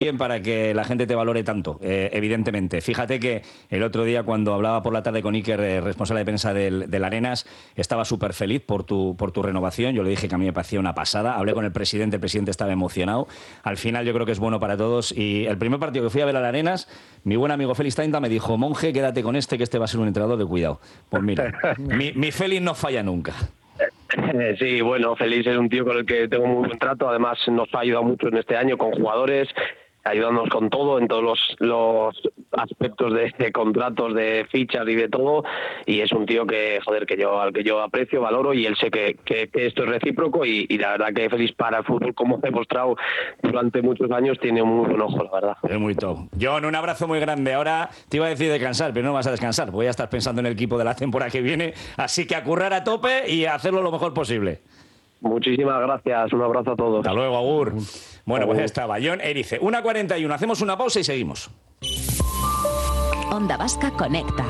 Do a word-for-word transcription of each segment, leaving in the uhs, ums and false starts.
bien para que la gente te valore tanto, eh, evidentemente. Fíjate que el otro día cuando hablaba por la tarde con Iker, eh, responsable de prensa del, del Arenas, estaba súper feliz por tu, por tu renovación. Yo le dije que a mí me parecía una pasada. Hablé con el presidente, el presidente estaba emocionado. Al final yo creo que es bueno para todos. Y el primer partido que fui a ver al Arenas, mi buen amigo Félix Tainta me dijo: monje, quédate con este, que este va a ser un entrenador de cuidado. Pues mira, mi, mi Félix no falla nunca. Sí, bueno, Félix es un tío con el que tengo muy buen trato. Además nos ha ayudado mucho en este año con jugadores, ayudándonos con todo, en todos los, los aspectos de, de contratos, de fichas y de todo, y es un tío que, joder, que yo al que yo aprecio, valoro, y él sé que, que, que esto es recíproco, y, y la verdad que Félix para el fútbol, como he demostrado durante muchos años, tiene un muy buen ojo, la verdad. Es muy top. John, un abrazo muy grande. Ahora te iba a decir descansar, pero no vas a descansar, voy a estar pensando en el equipo de la temporada que viene, así que a currar a tope y a hacerlo lo mejor posible. Muchísimas gracias, un abrazo a todos. Hasta luego, agur. Bueno, pues ya estaba John Erice. una cuarenta y uno, hacemos una pausa y seguimos. Onda Vasca Conecta.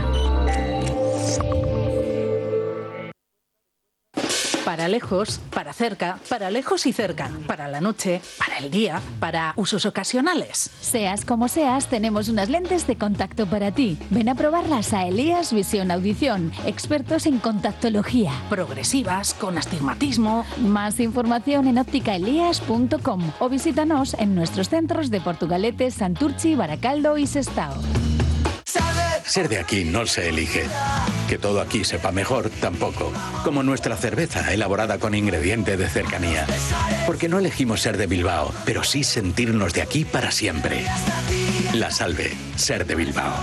Para lejos, para cerca, para lejos y cerca, para la noche, para el día, para usos ocasionales. Seas como seas, tenemos unas lentes de contacto para ti. Ven a probarlas a Elías Visión Audición, expertos en contactología. Progresivas, con astigmatismo. Más información en óptica elías punto com o visítanos en nuestros centros de Portugalete, Santurchi, Baracaldo y Sestao. Ser de aquí no se elige. Que todo aquí sepa mejor, tampoco. Como nuestra cerveza, elaborada con ingrediente de cercanía. Porque no elegimos ser de Bilbao, pero sí sentirnos de aquí para siempre. La Salve, ser de Bilbao.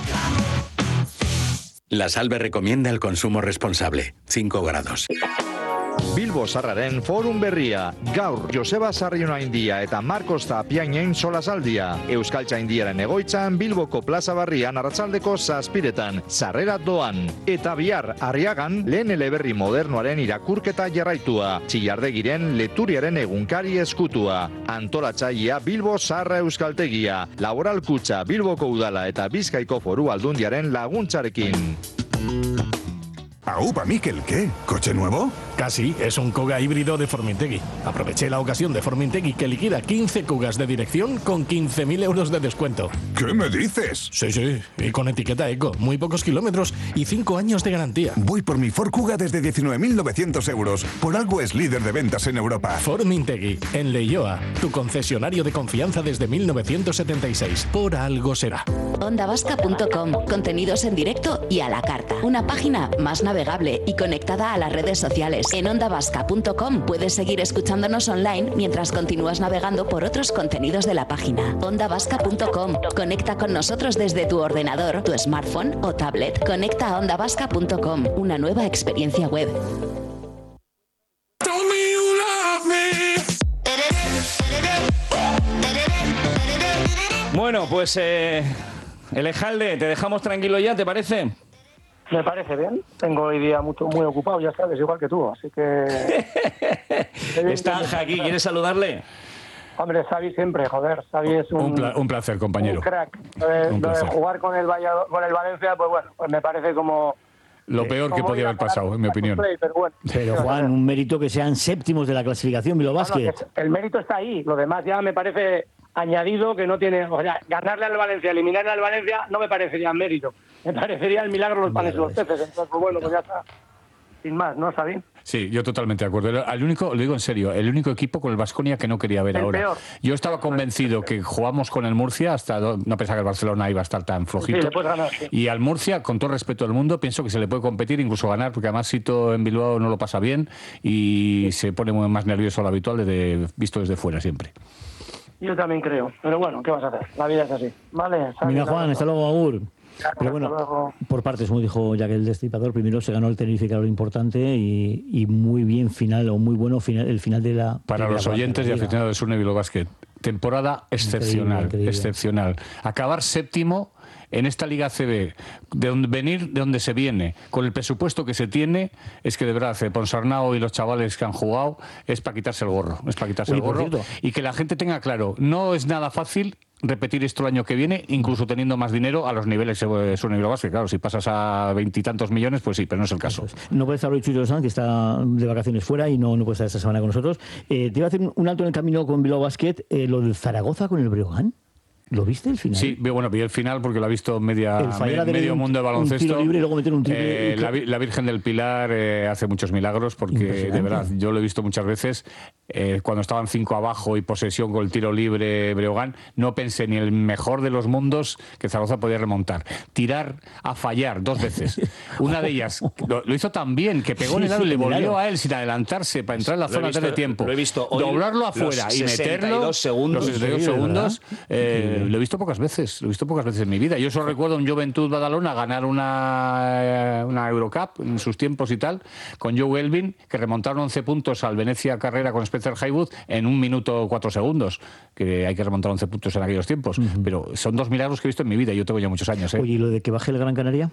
La Salve recomienda el consumo responsable. cinco grados. Bilbo Sarraren Forum Berria. Gaur Joseba Sarrionaindia eta Marcos Tapiainen solasaldia. Euskaltzaindiaren egoitzan Bilboko Plaza Barrian arratsaldeko zazpiretan. Sarrera doan. Eta bihar Arriagan lehen eleberri modernoaren irakurketa jarraitua. Txillardegiren Leturiaren egunkari eskutua. Antolatzailea Bilbo Sarra Euskaltegia. Laboral Kutxa Bilboko Udala eta Bizkaiko Foru Aldundiaren laguntzarekin. ¿Aupa Mikel qué? ¿Coche nuevo? Casi, es un Kuga híbrido de Formintegui. Aproveché la ocasión de Formintegui que liquida quince Kugas de dirección con quince mil euros de descuento. ¿Qué me dices? Sí, sí, y con etiqueta eco, muy pocos kilómetros y cinco años de garantía. Voy por mi Ford Kuga desde diecinueve mil novecientos euros. Por algo es líder de ventas en Europa. Formintegui, en Leioa, tu concesionario de confianza desde mil novecientos setenta y seis. Por algo será. onda vasca punto com, contenidos en directo y a la carta. Una página más navegable y conectada a las redes sociales. En onda vasca punto com puedes seguir escuchándonos online mientras continúas navegando por otros contenidos de la página. onda vasca punto com. Conecta con nosotros desde tu ordenador, tu smartphone o tablet. Conecta a onda vasca punto com, una nueva experiencia web. Bueno, pues eh, Elejalde, te dejamos tranquilo ya, ¿te parece? Me parece bien. Tengo hoy día mucho, muy ocupado, ya sabes, igual que tú, así que... Está Anja aquí, ¿quieres saludarle? Hombre, Xavi siempre, joder, Xavi es un... Un, pla un placer, compañero. Un crack. Lo de, un lo de placer. jugar con el, Vallado, con el Valencia, pues bueno, pues me parece como... Lo peor que podía haber pasado, en mi opinión. Play, pero, bueno, pero Juan, un mérito que sean séptimos de la clasificación Bilbao Basket. No, no, el mérito está ahí, lo demás ya me parece añadido que no tiene... O sea, ganarle al Valencia, eliminarle al Valencia, no me parecería mérito. Me parecería el milagro los panes y los peces. Entonces, pues bueno, pues ya está. Sin más, ¿no, Xavi? Sí, yo totalmente de acuerdo. El único, lo digo en serio, el único equipo con el Baskonia que no quería ver el ahora. Peor. Yo estaba convencido que jugamos con el Murcia, hasta no pensaba que el Barcelona iba a estar tan flojito. Sí, le puedes ganar, sí. Y al Murcia, con todo el respeto del mundo, pienso que se le puede competir, incluso ganar, porque además Sito en Bilbao no lo pasa bien y se pone muy más nervioso de lo habitual, desde, visto desde fuera siempre. Yo también creo, pero bueno, ¿qué vas a hacer? La vida es así. Vale. Mira, Juan, hasta luego, agur. Pero bueno, por partes, como dijo Jack el Destripador, primero se ganó el Tenerife, que era lo importante, y, y muy bien final, o muy bueno final, el final de la... Para de los la oyentes y aficionados de Surne Bilbao Basket, temporada excepcional, increíble, increíble. excepcional. Acabar séptimo en esta Liga A C B, de donde venir de donde se viene, con el presupuesto que se tiene, es que de verdad, Ponsarnau y los chavales que han jugado, es para quitarse el gorro, es para quitarse Uy, el gorro, y que la gente tenga claro, no es nada fácil repetir esto el año que viene, incluso teniendo más dinero a los niveles de Surne Bilbao Basket. Claro, si pasas a veintitantos millones, pues sí, pero no es el caso. No puede estar hoy Chucho Sanz, que está de vacaciones fuera y no, no puede estar esta semana con nosotros. Eh, te iba a hacer un alto en el camino con Bilbao Basket, eh, lo del Zaragoza con el Breogán. ¿Lo viste el final? Sí, bueno, vi el final porque lo ha visto media, me, medio un, mundo de baloncesto. Un tiro libre y luego meter un triple. Eh, la, la Virgen del Pilar eh, hace muchos milagros porque, de verdad, yo lo he visto muchas veces. Eh, cuando estaban cinco abajo y posesión con el tiro libre Breogán, no pensé ni el mejor de los mundos que Zaragoza podía remontar. Tirar a fallar dos veces. Una de ellas lo, lo hizo tan bien que pegó sí, en el aro sí, y le volvió claro. a él sin adelantarse para entrar en la zona visto, de tiempo. Lo he visto hoy, doblarlo afuera y meterlo. Segundos, los sesenta y dos sí, segundos. Eh, lo he visto pocas veces. Lo he visto pocas veces en mi vida. Yo solo recuerdo un Juventud Badalona ganar una, una Eurocup en sus tiempos y tal, con Joe Elvin, que remontaron once puntos al Venecia Carrera con Spencer Haywood en un minuto cuatro segundos. Que hay que remontar once puntos en aquellos tiempos. Uh-huh. Pero son dos milagros que he visto en mi vida. Yo tengo ya muchos años. ¿eh? Oye, ¿y lo de que baje el Gran Canaria?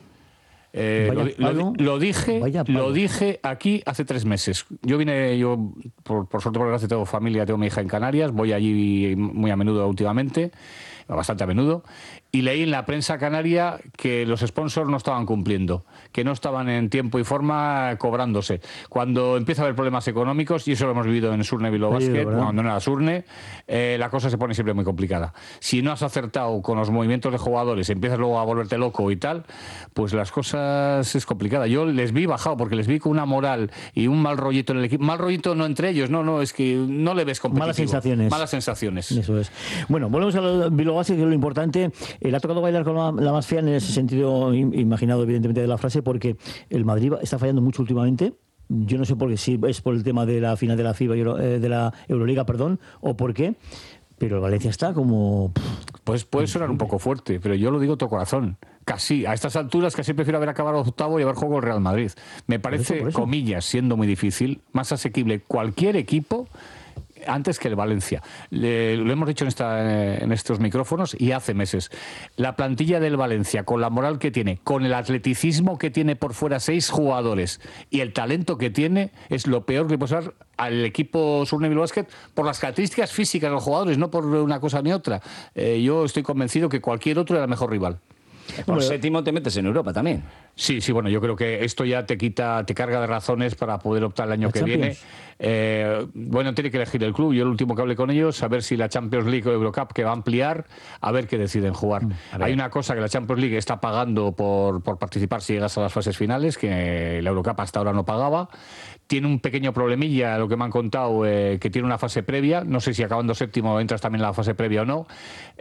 Eh, lo, lo, lo dije lo dije aquí hace tres meses. Yo vine, yo por, por suerte, por desgracia, tengo familia, tengo mi hija en Canarias, voy allí muy a menudo últimamente, bastante a menudo, y leí en la prensa canaria que los sponsors no estaban cumpliendo, que no estaban en tiempo y forma cobrándose. Cuando empieza a haber problemas económicos, y eso lo hemos vivido en Surne Bilbao Basket, cuando no era Surne, eh, la cosa se pone siempre muy complicada. Si no has acertado con los movimientos de jugadores, empiezas luego a volverte loco y tal, pues las cosas es complicada. Yo les vi bajado porque les vi con una moral y un mal rollito en el equipo. Mal rollito no entre ellos, no, no, es que no le ves competitivo. Malas sensaciones. Malas sensaciones. Eso es. Bueno, volvemos a Bilbao Basket, que es lo importante. Eh, le ha tocado bailar con la, la más fea en ese sentido imaginado, evidentemente, de la frase, porque el Madrid está fallando mucho últimamente. Yo no sé por qué, si es por el tema de la final de la FIBA, eh, de la Euroliga, perdón, o por qué, pero el Valencia está como... Pues puede sonar un poco fuerte, pero yo lo digo de todo corazón. Casi, a estas alturas casi prefiero haber acabado octavo y haber jugado el Real Madrid. Me parece, por eso, por eso. comillas, siendo muy difícil, más asequible cualquier equipo antes que el Valencia. Le, lo hemos dicho en, esta, en estos micrófonos y hace meses. La plantilla del Valencia, con la moral que tiene, con el atleticismo que tiene por fuera seis jugadores y el talento que tiene, es lo peor que puede pasar al equipo Surne Bilbao Basket por las características físicas de los jugadores, no por una cosa ni otra. Eh, yo estoy convencido que cualquier otro era el mejor rival. Por séptimo te metes en Europa también. Sí, sí, bueno, yo creo que esto ya te quita, te carga de razones para poder optar el año que viene. Eh, bueno, tiene que elegir el club. Yo el último que hablé con ellos, a ver si la Champions League o Eurocup, que va a ampliar, a ver qué deciden jugar. Hay una cosa que la Champions League está pagando por, por participar si llegas a las fases finales, que la Eurocup hasta ahora no pagaba. Tiene un pequeño problemilla, lo que me han contado, eh, que tiene una fase previa. No sé si acabando séptimo entras también en la fase previa o no.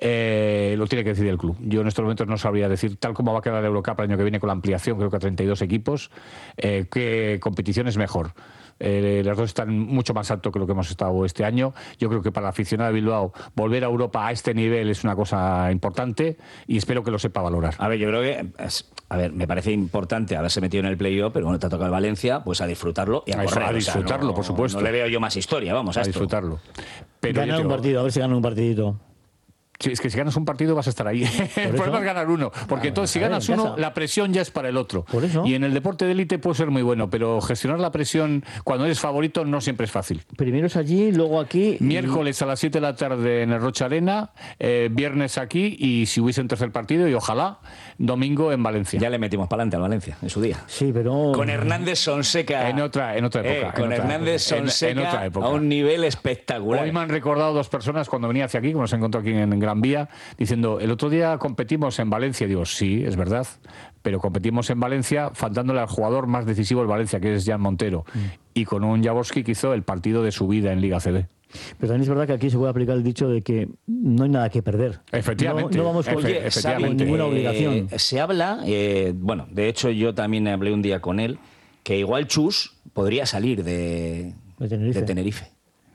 Eh, lo tiene que decidir el club. Yo en estos momentos no sabría decir, tal como va a quedar la Eurocup el año que viene con la ampliación, creo que a treinta y dos equipos, eh, qué competición es mejor. Eh, las dos están mucho más alto que lo que hemos estado este año. Yo creo que para el aficionado de Bilbao volver a Europa a este nivel es una cosa importante y espero que lo sepa valorar. A ver, yo creo que es, a ver, me parece importante haberse metido en el play-off, pero bueno, te ha tocado el Valencia, pues a disfrutarlo y a, a correr. A disfrutarlo, o sea, no, por supuesto. No le veo yo más historia, vamos a, a esto. disfrutarlo. Pero ganar un partido, a ver si ganan un partidito. Sí, es que si ganas un partido vas a estar ahí. El problema es ganar uno. Porque entonces si ganas uno, la presión ya es para el otro. Por eso. Y en el deporte de élite puede ser muy bueno, pero gestionar la presión cuando eres favorito no siempre es fácil. Primero es allí, luego aquí. Miércoles a las siete de la tarde en el Rocha Arena, eh, viernes aquí y si hubiese un tercer partido, y ojalá, domingo en Valencia. Ya le metimos para adelante al Valencia en su día. Sí, pero. Con Hernández Sonseca. En otra, en otra época. Eh, con en otra Hernández época. Sonseca en, en otra época. A un nivel espectacular. Hoy me han recordado dos personas cuando venía hacia aquí, como nos encontró aquí en, en Gran Vía, diciendo, el otro día competimos en Valencia. Digo, sí, es verdad, pero competimos en Valencia faltándole al jugador más decisivo del Valencia, que es Jan Montero, mm. y con un Jaworski que hizo el partido de su vida en Liga C B. Pero también es verdad que aquí se puede aplicar el dicho de que no hay nada que perder. Efectivamente. No, no vamos con, Oye, con ninguna obligación. Eh, se habla, eh, bueno, de hecho yo también hablé un día con él, que igual Chus podría salir de, de Tenerife. De Tenerife.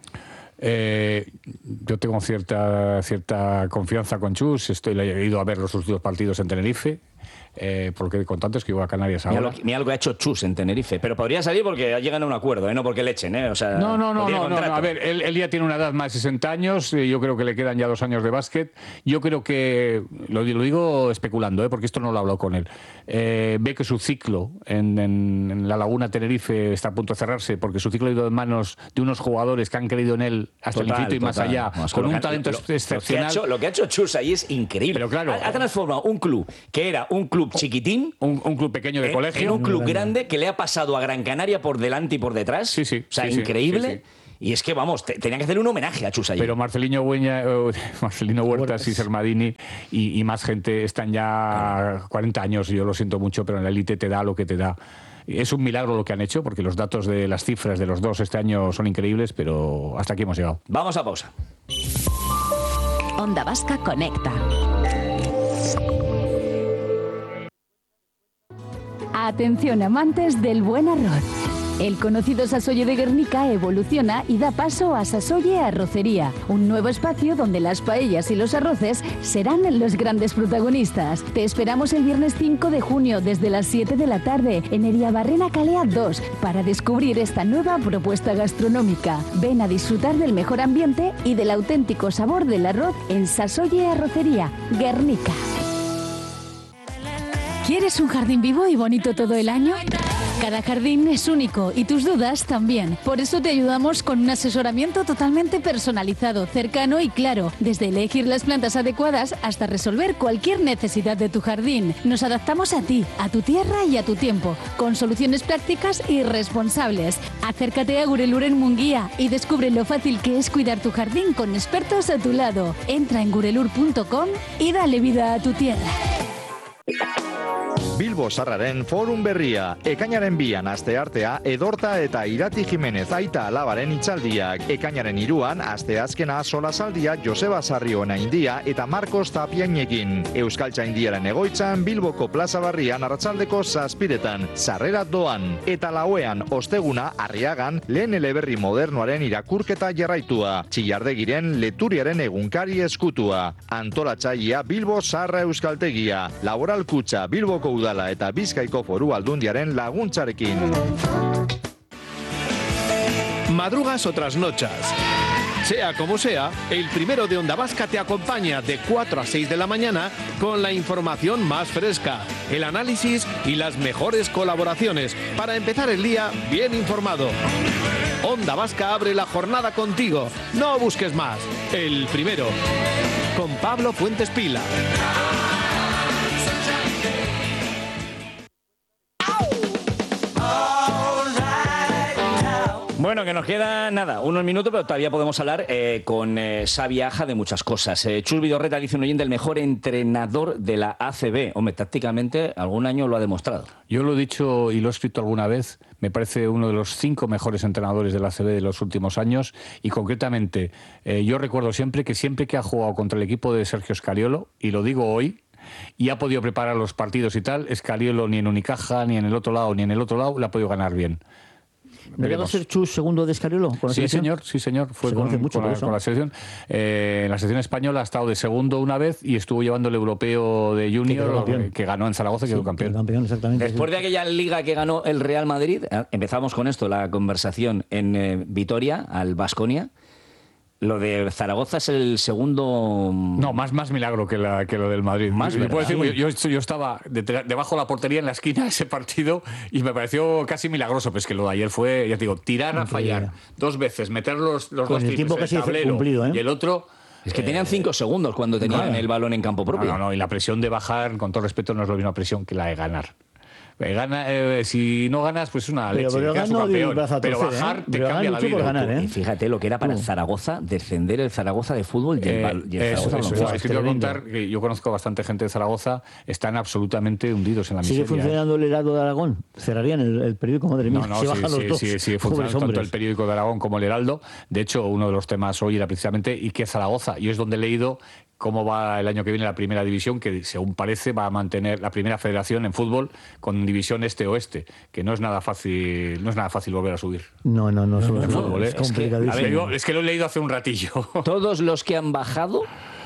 Eh, yo tengo cierta cierta confianza con Chus. Estoy, he ido a ver los últimos partidos en Tenerife. Eh, porque con tanto es que iba a Canarias ahora. Mira, lo, mira algo ha hecho Chus en Tenerife, pero podría salir porque llegan a un acuerdo, ¿eh? No porque le echen, ¿eh? O sea, no, no, no, no, no, a ver, él, él ya tiene una edad más de sesenta años, yo creo que le quedan ya dos años de básquet. Yo creo que, lo, lo digo especulando, ¿eh? Porque esto no lo he hablado con él, eh, ve que su ciclo en, en, en la Laguna Tenerife está a punto de cerrarse, porque su ciclo ha ido en manos de unos jugadores que han creído en él hasta total, el infinito y total. más allá, Vamos, con un ha, talento lo, excepcional. Lo que, hecho, lo que ha hecho Chus ahí es increíble. Pero claro, ha, ha transformado un club que era un club chiquitín, un, un club pequeño de en, colegio, en un club grande que le ha pasado a Gran Canaria por delante y por detrás. Sí, sí. O sea, sí, increíble. Sí, sí. Y es que, vamos, te, tenían que hacer un homenaje a Chus ayer. Pero Marcelino, Hueña, eh, Marcelino Huertas y Sermadini y, y más gente están ya cuarenta años, yo lo siento mucho, pero en la élite te da lo que te da. Es un milagro lo que han hecho, porque los datos de las cifras de los dos este año son increíbles, pero hasta aquí hemos llegado. Vamos a pausa. Onda Vasca Conecta. Atención amantes del buen arroz. El conocido Sasoye de Guernica evoluciona y da paso a Sasoye Arrocería, un nuevo espacio donde las paellas y los arroces serán los grandes protagonistas. Te esperamos el viernes cinco de junio desde las siete de la tarde en Eriabarrena Calea dos para descubrir esta nueva propuesta gastronómica. Ven a disfrutar del mejor ambiente y del auténtico sabor del arroz en Sasoye Arrocería, Guernica. ¿Quieres un jardín vivo y bonito todo el año? Cada jardín es único y tus dudas también. Por eso te ayudamos con un asesoramiento totalmente personalizado, cercano y claro, desde elegir las plantas adecuadas hasta resolver cualquier necesidad de tu jardín. Nos adaptamos a ti, a tu tierra y a tu tiempo, con soluciones prácticas y responsables. Acércate a Gurelur en Munguía y descubre lo fácil que es cuidar tu jardín con expertos a tu lado. Entra en gurelur punto com y dale vida a tu tierra. Bilbo Sarraren Forum Berria, ekainaren bian asteartea Edorta eta Irati Jimenez aita alabaren itzaldiak, ekainaren iruan asteazkena solasaldia Joseba Sarrioena India eta Marcos Tapiainekin. Euskaltzaindiaren egoitzan Bilboko Plaza Barrian arratsaldeko zazpiretan, sarrera doan, eta lauean osteguna Arriagan lehen eleberri modernoaren irakurketa jarraitua, Txillardegiren Leturiaren egunkari eskutua, antolatzailea Bilbo Sarra Euskaltegia, Laboral Kutxa Bilboko Udala eta Bizkaiko Foru Aldundiaren laguntzarekin. Madrugas o trasnochas. Sea como sea, el primero de Onda Vasca te acompaña de cuatro a seis de la mañana con la información más fresca, el análisis y las mejores colaboraciones para empezar el día bien informado. Onda Vasca abre la jornada contigo. No busques más. El primero. Con Pablo Fuentes Pila. Bueno, que nos queda nada, unos minutos, pero todavía podemos hablar eh, con eh, Xavi Aja de muchas cosas. Eh, Chus Vidorreta, dice un oyente, el mejor entrenador de la A C B. Hombre, tácticamente algún año lo ha demostrado. Yo lo he dicho y lo he escrito alguna vez, me parece uno de los cinco mejores entrenadores de la A C B de los últimos años y concretamente eh, yo recuerdo siempre que siempre que ha jugado contra el equipo de Sergio Scariolo, y lo digo hoy, y ha podido preparar los partidos y tal, Scariolo ni en Unicaja, ni en el otro lado, ni en el otro lado, le ha podido ganar bien. ¿Me llegó a ser Chus segundo de Scariolo? Sí, selección? señor, sí, señor. Fue con, mucho con, la, con la selección. Eh, en la selección española ha estado de segundo una vez y estuvo llevando el europeo de Junior, que, que ganó en Zaragoza y sí, quedó campeón. campeón exactamente, Después sí. de aquella liga que ganó el Real Madrid, empezamos con esto, la conversación en eh, Vitoria, al Baskonia. Lo de Zaragoza es el segundo... No, más, más milagro que, la, que lo del Madrid. Más yo, puedo decir, yo, yo estaba detrás, debajo de la portería en la esquina de ese partido y me pareció casi milagroso. Pero es que lo de ayer fue, ya te digo, tirar a fallar dos veces, meter los, los dos triples en el tablero cumplido, ¿eh? Y el otro... Es que tenían cinco segundos cuando tenían claro. el balón en campo propio. No, no, no, y la presión de bajar, con todo respeto, no es la misma presión que la de ganar. Gana, eh, si no ganas, pues es una pero, leche. Pero, gano, campeón, torcer, pero bajar ¿eh? te pero cambia la vida. Ganar, ¿eh? Y fíjate lo que era para Zaragoza defender el Zaragoza de fútbol y el, eh, y el eso, Zaragoza eso, eso, es que te voy a contar que yo conozco bastante gente de Zaragoza, están absolutamente hundidos en la miseria. ¿Sigue funcionando el Heraldo de Aragón? Cerrarían el, el periódico, madre mía. No, no, se sí, bajan sí, los dos. sí, sí, funciona tanto el periódico de Aragón como el Heraldo. De hecho, uno de los temas hoy era precisamente ¿y qué Zaragoza? Y es donde he leído cómo va el año que viene la primera división, que según parece va a mantener la primera federación en fútbol con división este-oeste, que no es nada fácil, no es nada fácil volver a subir. No, no, no, no, no, fútbol, es, ¿eh? es complicadísimo. Es que, a ver, es que lo he leído hace un ratillo. Todos los que han bajado,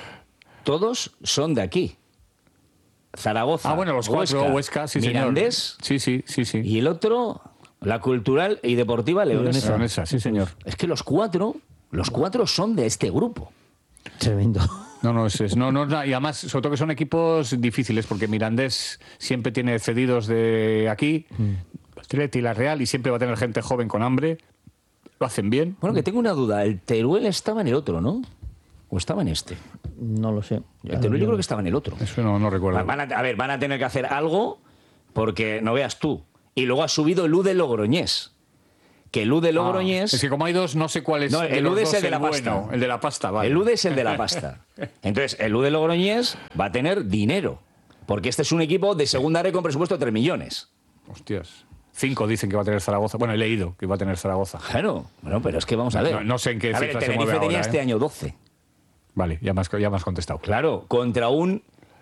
todos son de aquí. Zaragoza, ah, bueno, los cuatro, Huesca, Huesca sí, Mirandés, señor. Sí, sí, sí, sí. Y el otro, la Cultural y Deportiva Leonesa. Leonesa, sí, señor. Es que los cuatro, los cuatro son de este grupo. Tremendo. No, no, es, es, no, no, y además, sobre todo que son equipos difíciles, porque Mirandés siempre tiene cedidos de aquí, mm. Atleti y la Real, y siempre va a tener gente joven con hambre, lo hacen bien. Bueno, que tengo una duda, el Teruel estaba en el otro, ¿no? ¿O estaba en este? No lo sé. El Teruel yo creo que estaba en el otro. Eso no, no recuerdo. Van a, a ver, van a tener que hacer algo, porque no veas tú. Y luego ha subido el U de Logroñés. que el U de Logroñés... Ah, es que como hay dos, no sé cuál es. No, el U D es el de la pasta. Bueno, el de la pasta, vale. El U D es el de la pasta. Entonces, el U de Logroñés va a tener dinero. Porque este es un equipo de segunda red con presupuesto de tres millones. Hostias. Cinco dicen que va a tener Zaragoza. Bueno, he leído que va a tener Zaragoza. Claro. Bueno, pero es que vamos a ver. No, no sé en qué a ver, cifra el se mueve Tenerife tenía ahora, este ¿eh? año doce. Vale, ya me has, ya me has contestado. Claro, contra un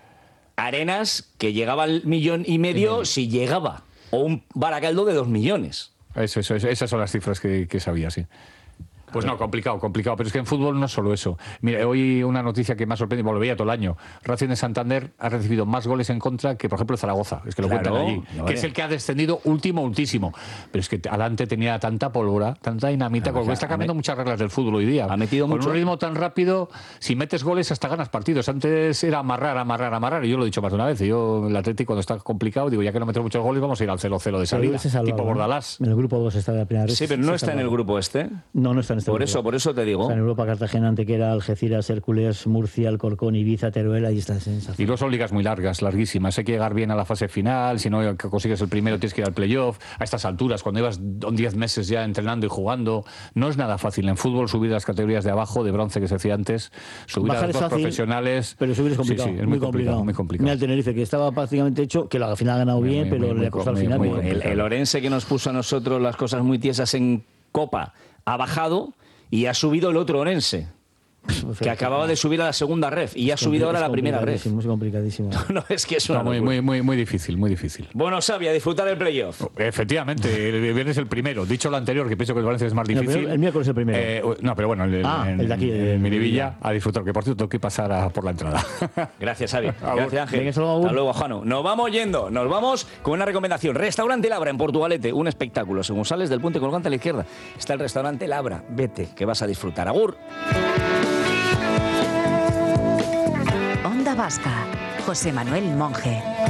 Arenas que llegaba al millón y medio si llegaba. O un Baracaldo de dos millones. Eso, eso, eso, esas son las cifras que, que sabía, sí. Pues no, complicado, complicado. Pero es que en fútbol no es solo eso. Mira, hoy una noticia que me ha sorprendido, bueno, lo veía todo el año. Racing de Santander ha recibido más goles en contra que, por ejemplo, Zaragoza. Es que lo Claro, cuentan allí. no, Que es el que ha descendido último, último. Pero es que adelante tenía tanta pólvora, tanta dinamita, Claro, porque o sea, está cambiando ha met- muchas reglas del fútbol hoy día. ha metido Con mucho- un ritmo tan rápido, si metes goles hasta ganas partidos. Antes era amarrar, amarrar, amarrar. Y yo lo he dicho más de una vez. Y yo, el Atlético, cuando está complicado, digo, ya que no meto muchos goles, vamos a ir al cero cero de salida. Se salvaba, Tipo ¿no? Bordalás. En el grupo dos está de la primera vez. Sí, pero no está en el grupo este. No, no está en este Por grupo. eso, por eso te digo. Está en Europa, Cartagena, Antequera, Algeciras, Hércules, Murcia, Alcorcón, Ibiza, Teruel, ahí está esa sensación. Y luego son ligas muy largas, larguísimas. Hay que llegar bien a la fase final. Si no consigues el primero, tienes que ir al playoff. A estas alturas, cuando llevas diez meses ya entrenando y jugando, no es nada fácil. En fútbol, subir a las categorías de abajo, de bronce que se decía antes, subir Bajar a es los dos fácil, profesionales. pero subir es complicado. Sí, sí, es muy, complicado, muy complicado. Mira el Tenerife, que estaba prácticamente hecho, que al final ha ganado bien, Muy, pero muy, le muy ha costado muy, al final. muy muy el, el Orense que nos puso a nosotros las cosas muy tiesas en Copa ha bajado y ha subido el otro Orense, que acababa de subir a la segunda ref y ha subido ahora a la primera ref. Es complicadísimo. No, es que es una No, muy, locura. muy, muy, muy difícil, muy difícil. Bueno, Xavi, a disfrutar el playoff. Efectivamente, el viernes el primero. Dicho lo anterior, que pienso que el Valencia es más El difícil. primero- el miércoles el primero. Eh, no, pero bueno, el, Ah, en, el de aquí, en el de Miribilla, a disfrutar, que por cierto tengo que pasar a por la entrada. Gracias, Xavi. Agur. Gracias, Ángel. Venga, hasta luego, Hasta Agur. luego, Juano. Nos vamos yendo. Nos vamos con una recomendación. Restaurante Labra en Portugalete. Un espectáculo. Según sales del puente colgante a la izquierda, está el restaurante Labra. Vete, que vas a disfrutar. Agur. Onda Vasca. José Manuel Monje.